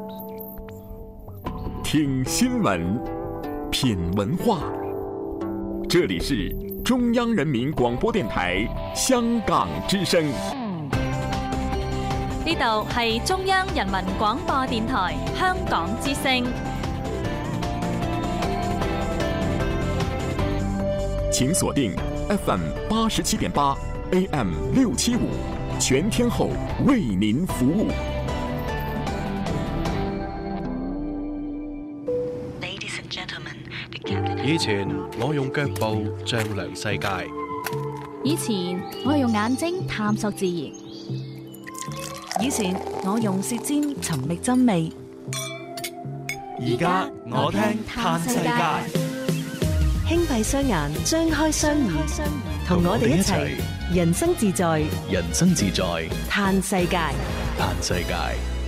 听新闻，品文化。这里是中央人民广播電台香港之聲。 呢度係中央人民廣播電台香港之聲。 請鎖定 FM 87.8 AM 675，全天候為您服務。 以前我用腳步丈量世界， 以前我用眼睛探索自然， 以前我用舌尖尋覓真味， 而家我聽嘆世界。 輕閉雙眼，張開雙耳，同我哋一齊人生自在， 人生自在， 嘆世界， 嘆世界。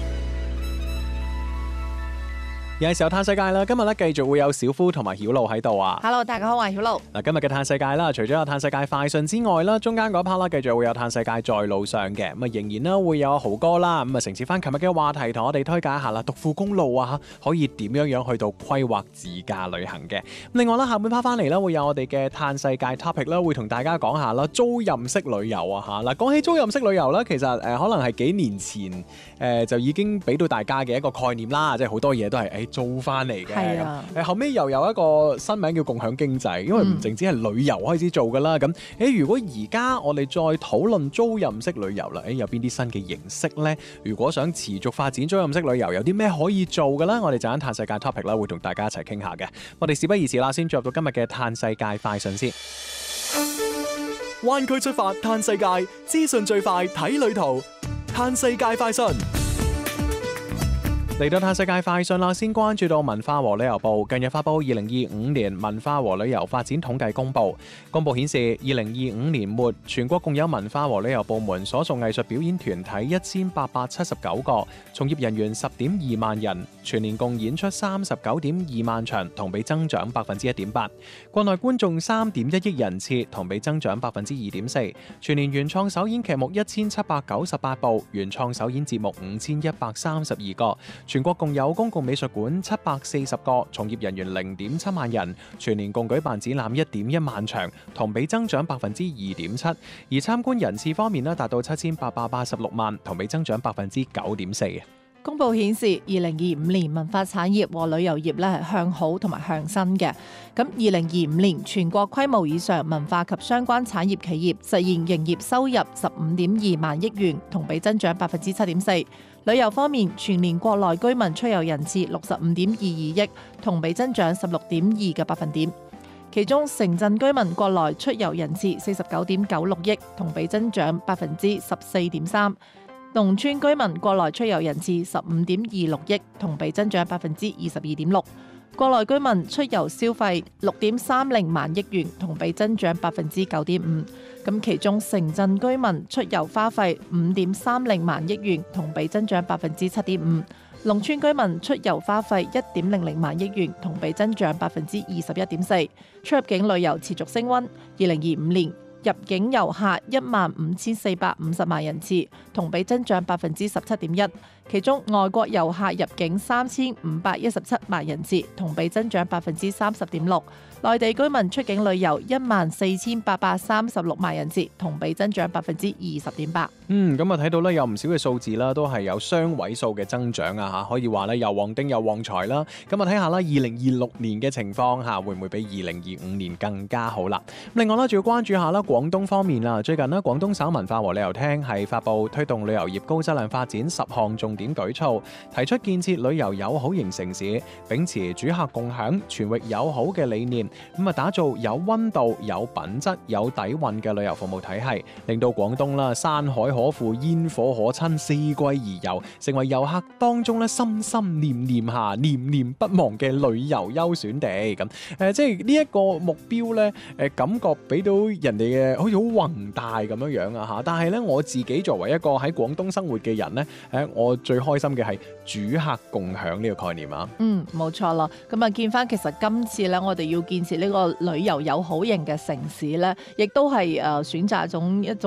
有時候嘆世界啦，今日咧繼續會有小夫同埋曉露喺度啊。 Hello， 大家好，我係曉露。 嗱，今日嘅嘆世界啦，除咗有嘆世界快訊之外啦，中間嗰 part 啦，繼續會有嘆世界在路上嘅，咁啊仍然啦會有豪哥啦，咁啊承接翻琴日嘅話題，同我哋推介一下啦，獨富公路啊，可以點樣去到規劃自駕旅行嘅。另外啦，下半 part 翻嚟啦，會有我哋嘅嘆世界 topic 啦，會同大家講下啦，租賃式旅遊啊嚇。嗱，講起租賃式旅遊啦，其實可能係幾年前就已經俾到大家嘅一個概念啦，即係好多嘢都係租翻嚟。 係啊， 後尾又有一個新名叫共享經濟，因為唔淨止係旅遊開始做噶啦。咁如果而家我哋再討論租賃式旅遊啦，有邊啲新嘅形式呢？如果想持續發展租賃式旅遊，有啲咩可以做嘅呢？我哋就喺嘆世界 topic 啦，會同大家一齊傾下嘅。我哋事不宜遲啦，先進入到今日嘅嘆世界快訊先。灣區出發嘆世界，資訊最快睇旅途，嘆世界快訊。嚟到嘆世界快訊啦，先關注到文化和旅遊部近日發布2025年文化和旅遊發展統計公佈。公佈顯示，2025年末全國共有文化和旅遊部門所屬藝術表演團體1879個，從業人員10.2萬人，全年共演出39.2萬場，同比增長1.8%。國內觀眾3.1億人次，同比增長2.4%。全年原創首演劇目1798部，原創首演節目5132個。全國共有公共美術館740個，從業人員0.7萬人，全年共舉辦展覽1.1萬場，同比增長2.7%。而參觀人次方面咧，達到7886萬，同比增長9.4%。 公佈顯示，2025年文化產業和旅遊業咧係向好同埋向新嘅。咁2025年全國規模以上文化及相關產業企業實現營業收入15.2萬億元，同比增長7.4%。旅遊方面，全年國內居民出遊人次65.22億，同比增長16.2個百分點。其中城鎮居民國內出遊人次49.96億，同比增長14.3%。農村居民國內出遊人次15.26億，同比增長22.6%。國內居民出遊消費6.30萬億元，同比增長9.5%。咁其中城鎮居民出遊花費5.30萬億元，同比增長7.5%。農村居民出遊花費1.00萬億元，同比增長21.4%。出入境旅遊持續升溫，2025年入境遊客15450萬人次，同比增長17.1%。其中外國遊客入境3517萬人次，同比增長30.6%。內地居民出境旅遊14836萬人次，同比增長20.8%。 咁啊睇到咧有唔少嘅數字啦，都係有雙位數嘅增長啊嚇，可以話咧又旺丁又旺財啦。咁啊睇下啦，2026年嘅情況嚇會唔會比2025年更加好啦？另外啦，仲要關注下啦廣東方面啦，最近呢，廣東省文化和旅遊廳係發布推動旅遊業高質量發展10項重點舉措，提出建設旅遊友好型城市，秉持主客共享、全域友好嘅理念，咁啊打造有溫度、有品質、有底蘊嘅旅遊服務體系，令到廣東啦山海可賦、煙火可親、四季而遊，成為遊客當中咧心心念念下、念念不忘嘅旅遊優選地。咁即係呢一個目標咧，感覺俾到人哋嘅好似好宏大咁樣啊嚇。但係咧我自己作為一個喺廣東生活嘅人咧，我最開心嘅係主客共享呢個概念啊。 冇錯啦。咁啊見翻其實今次咧，我哋要建設呢個旅遊友好型嘅城市咧，亦都係選擇一種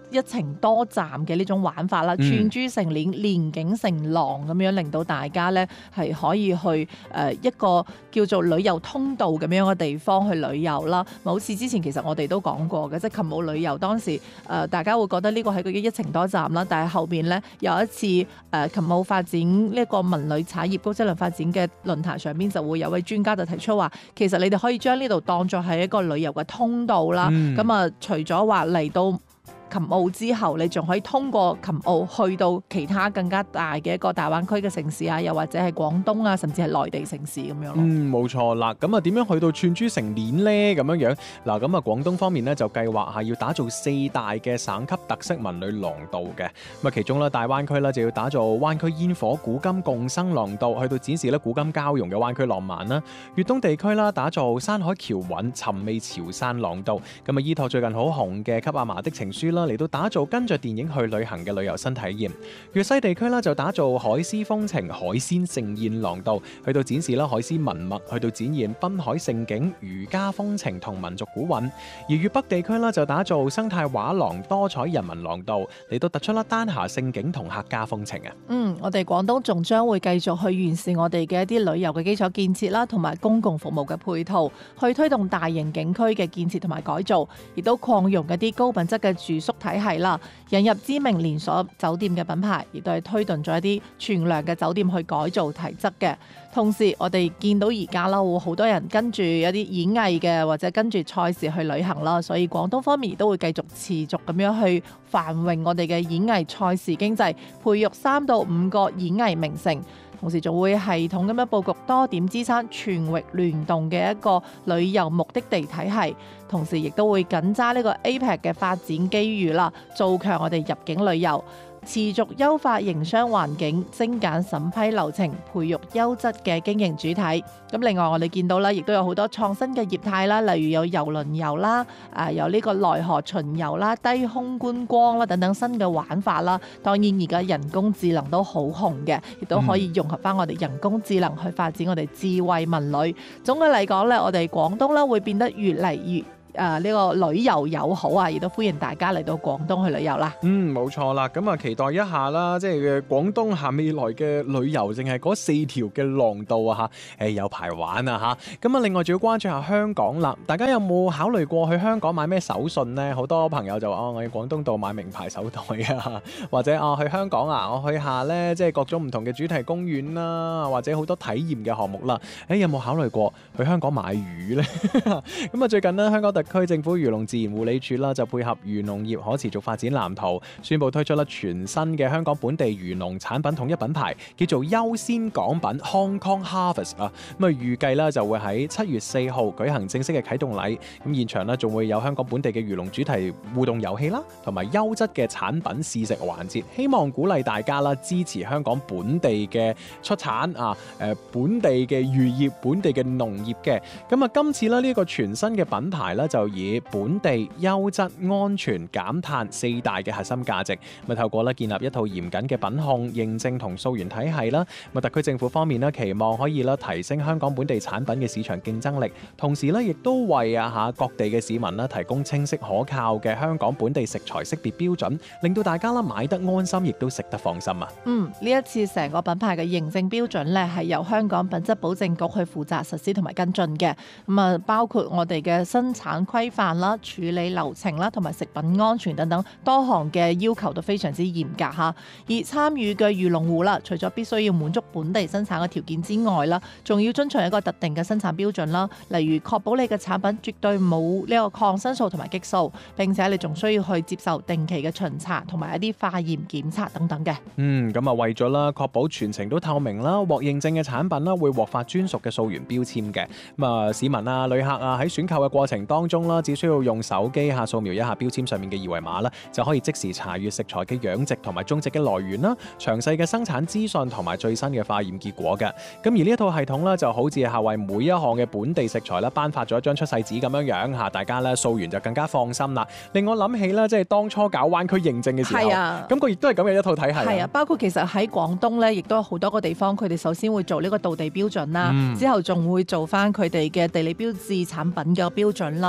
一程多站嘅呢種玩法啦，串珠成鏈，連景成廊咁樣，令到大家咧係可以去一個叫做旅遊通道咁樣嘅地方去旅遊啦。好似之前其實我哋都講過嘅，即係琴舞旅遊當時大家會覺得呢個係個一程多站啦，但係後邊咧有一次琴舞發展呢個文旅產業高質量發展嘅論壇上邊，就會有位專家就提出話，其實你哋可以將呢度當作係一個旅遊嘅通道啦。咁啊，除咗話嚟到琴澳之後，你仲可以通過琴澳去到其他更加大嘅一個大灣區嘅城市啊，又或者係廣東啊，甚至係內地城市咁樣咯。 冇錯啦。咁啊，點樣去到串珠成鏈呢？咁樣嗱，咁啊，廣東方面呢，就計劃係要打造4大嘅省級特色文旅廊道嘅。咁啊，其中咧大灣區咧就要打造灣區煙火古今共生廊道，去到展示咧古今交融嘅灣區浪漫啦。粵東地區啦，打造山海橋韻尋味潮汕廊道。咁啊，依託最近好紅嘅《給阿嫲的情書》嚟到打造跟着電影去旅行嘅旅遊新體驗。粵西地區啦就打造海絲風情海鮮盛宴廊道，去到展示啦海絲文物，去到展現濱海盛景、漁家風情同民族古韻。而粵北地區啦就打造生態畫廊、多彩人文廊道，嚟到突出啦丹霞盛景同客家風情啊。 我哋廣東仲將會繼續去完善我哋嘅一啲旅遊嘅基礎建設啦，同埋公共服務嘅配套，去推動大型景區嘅建設同埋改造，亦都擴容一啲高品質嘅住宿體系啦，引入知名連鎖酒店嘅品牌，亦都係推動咗一啲全量嘅酒店去改造提質嘅。同時，我哋見到而家啦，會好多人跟住一啲演藝嘅或者跟住賽事去旅行啦，所以廣東方面亦都會繼續持續咁樣去繁榮我哋嘅演藝賽事經濟，培育3到5個演藝名城。同時仲會系統咁樣佈局多點支撐全域聯動嘅一個旅遊目的地體系，同時亦都會緊揸呢個 APEC 嘅發展機遇啦，做強我哋入境旅遊，持續優化營商環境，精簡審批流程，培育優質嘅經營主體。咁另外我哋見到啦，亦都有好多創新嘅業態啦，例如有郵輪遊啦，有呢個內河巡遊啦、低空觀光啦等等新嘅玩法啦。當然而家人工智能都好紅嘅，亦都可以融合翻我哋人工智能去發展我哋智慧文旅。總嘅嚟講咧，我哋廣東咧會變得越嚟越呢個旅遊友好啊，亦都歡迎大家嚟到廣東去旅遊啦。 冇錯啦，咁啊期待一下啦，即係廣東下未來嘅旅遊，淨係嗰4條嘅廊道啊嚇，有排玩啊嚇。咁啊，另外仲要關注下香港啦，大家有冇考慮過去香港買咩手信呢？好多朋友就話我喺廣東度買名牌手袋啊，或者去香港啊，我去下呢，即係各種唔同嘅主題公園啦，或者好多體驗嘅項目啦。有冇考慮過去香港買魚呢？咁啊，最近呢，香港區政府漁農自然護理署啦，就配合漁農業可持續發展藍圖，宣布推出啦全新嘅香港本地漁農產品統一品牌，叫做優先港品 Hong Kong Harvest 啊。咁啊，預計啦就會喺7月4號舉行正式嘅啟動禮。咁現場咧仲會有香港本地嘅漁農主題互動遊戲啦，同埋優質嘅產品試食環節，希望鼓勵大家啦支持香港本地嘅出產啊，本地嘅漁業、本地嘅農業嘅。咁啊，今次咧呢個全新嘅品牌咧就以本地優質、安全、減碳4大嘅核心價值，咪透過咧建立一套嚴謹嘅品控認證同溯源體系啦。咪特區政府方面咧期望可以咧提升香港本地產品嘅市場競爭力，同時咧亦都為各地嘅市民咧提供清晰可靠嘅香港本地食材識別標準，令到大家啦買得安心，亦都食得放心啊。 呢一次成個品牌嘅認證標準咧係由香港品質保證局去負責實施同埋跟進嘅。咁啊，包括我哋嘅生產規範啦、處理流程啦，同埋食品安全等等多項嘅要求都非常之嚴格嚇。而參與嘅漁農戶啦，除咗必須要滿足本地生產嘅條件之外啦，仲要遵循一個特定嘅生產標準啦，例如確保你嘅產品絕對冇呢個抗生素同埋激素，並且你仲需要去接受定期嘅巡查同埋一啲化驗檢測等等嘅。 咁啊為咗啦確保全程都透明啦，獲認證嘅產品啦會獲發專屬嘅溯源標籤嘅。咁啊市民啊、旅客啊喺選購嘅過程當中啦，只需要用手機掃描一下標籤上面嘅二維碼啦，就可以即時查閱食材嘅養殖同埋種植嘅來源啦、詳細嘅生產資訊同埋最新嘅化驗結果嘅。咁而呢一套系統咧，就好似係為每一項嘅本地食材啦頒發咗一張出世紙咁樣嚇，大家咧溯源就更加放心啦。令我諗起啦，即係當初搞灣區認證嘅時候，咁佢亦都係咁嘅一套體系。 係啊，包括其實喺廣東咧，亦都有好多個地方，佢哋首先會做呢個道地標準啦，之後仲會做翻佢哋嘅地理標誌產品嘅標準啦。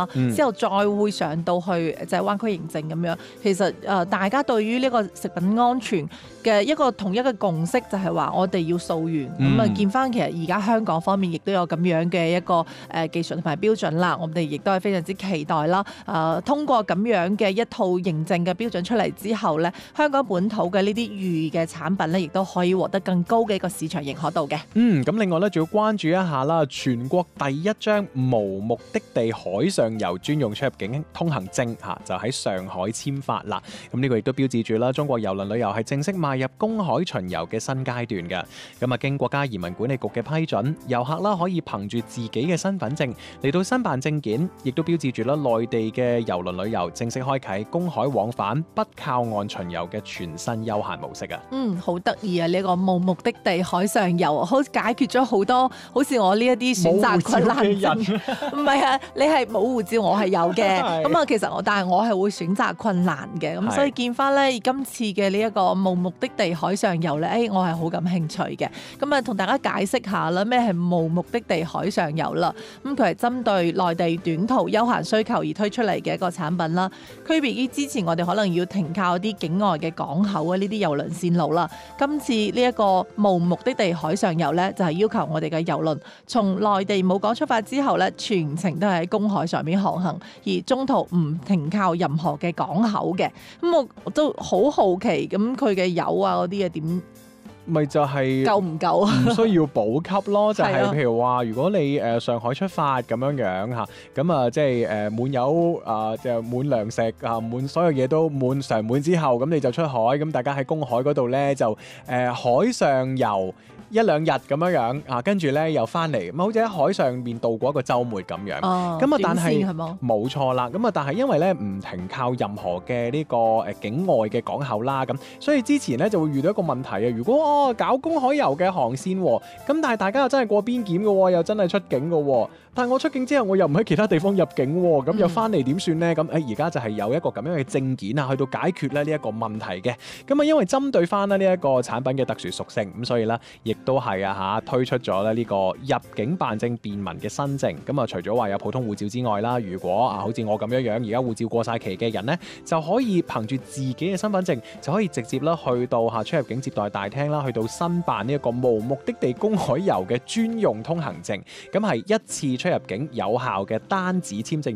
之後再會上到去就係灣區認證咁樣。其實大家對於呢個食品安全嘅一個統一嘅共識就係話我哋要溯源。咁啊見翻其實而家香港方面亦都有咁樣嘅一個技術同埋標準啦，我哋亦都係非常之期待啦。通過咁樣嘅一套認證嘅標準出嚟之後咧，香港本土嘅呢啲魚嘅產品咧，亦都可以獲得更高嘅一個市場認可度嘅。 咁另外咧，仲要關注一下啦，全國第一張無目的地海上遊專用出入境通行證就喺上海簽發啦。咁呢個亦都標誌住啦，中國郵輪旅遊係正式邁入公海巡遊嘅新階段嘅。咁啊，經國家移民管理局嘅批准，遊客啦可以憑住自己嘅身份證嚟到申辦證件，亦都標誌住啦內地嘅郵輪旅遊正式開啟公海往返不靠岸巡遊嘅全新休閒模式啊！ 好得意啊！呢個無目的地海上遊，好解決咗好多好似我呢一啲選擇困難嘅人。唔係啊，你係冇護照，我係有嘅。咁啊，其實但係我係會選擇困難嘅。咁所以見翻咧今次嘅呢一個無目的地海上遊咧，我係好感興趣嘅。咁啊，同大家解釋下啦，咩係無目的地海上遊啦？咁佢係針對內地短途休閒需求而推出嚟嘅一個產品啦。區別於之前我哋可能要停靠啲境外嘅港口啊，呢啲郵輪線路啦。今次呢一個無目的地海上遊咧，就係要求我哋嘅郵輪從內地母港出發之後咧，全程都係喺公海上面航行，而中途唔停靠任何嘅港口嘅。咁我都好好奇，咁佢嘅油啊嗰啲嘢點？ 咪就係夠唔夠啊？ 唔需要補給咯，就係譬如話，如果你上海出發咁樣嚇，咁啊即係滿油就滿糧食滿所有嘢都常滿之後，咁你就出海，咁大家喺公海嗰度咧就海上遊一兩日咁樣跟住咧又翻嚟，咁好似喺海上面度過一個週末咁樣。咁但係冇錯啦。咁但係因為咧唔停靠任何嘅呢個境外嘅港口啦，咁所以之前咧就會遇到一個問題啊。如果搞公海遊嘅航線，咁但係大家又真係過邊檢嘅，又真係出境嘅。但係我出境之後，我又唔喺其他地方入境，咁又翻嚟點算呢？咁而家就係有一個咁樣嘅證件去到解決咧呢一個問題嘅。咁因為針對翻呢一個產品嘅特殊屬性，咁所以咧亦都係推出咗咧呢個入境辦證便民嘅新證。咁除咗話有普通護照之外啦，如果好似我咁樣而家護照過晒期嘅人呢，就可以憑住自己嘅身份證就可以直接啦去到出入境接待大廳啦，去到申辦呢一個無目的地公海遊嘅專用通行證。咁係一次出入境有效嘅單紙簽證